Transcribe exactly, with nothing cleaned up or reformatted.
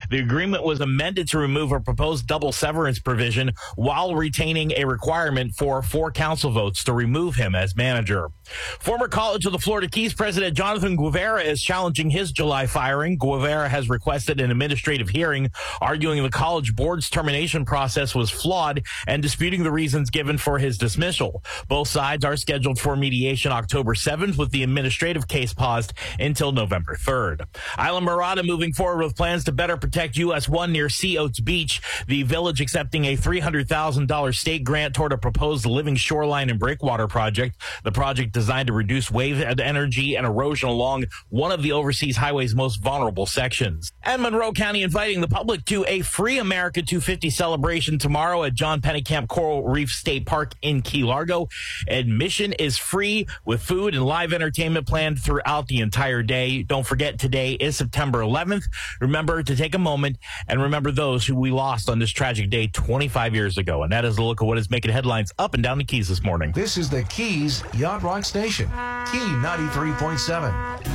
The agreement was amended to remove a proposed double severance provision while retaining a requirement for four council votes to remove him as manager. Former College of the Florida Keys president Jonathan Guevara is challenging his July firing. Guevara has requested an administrative hearing, arguing the college board's termination process was flawed and disputing the reasons given for his dismissal. Both sides are scheduled for mediation October seventh, with the administrative case paused until November third. Isla Mirada moving forward with plans to better protect U S one near Sea Oats Beach. The village accepting a three hundred thousand dollars state grant toward a proposed living shoreline and breakwater project. The project designed to reduce wave energy and erosion along one of the overseas highway's most vulnerable sections. And Monroe County inviting the public to a free America two fifty celebration tomorrow at John Pennekamp Coral Reef State Park in Key Largo. Admission is free with food and live entertainment planned throughout the entire day. Don't forget, today is September eleventh. Remember to take a moment and remember those who we lost on this tragic day twenty-five years ago. And that is a look at what is making headlines up and down the Keys this morning. This is the Keys Yacht Rock Station, Key ninety-three point seven.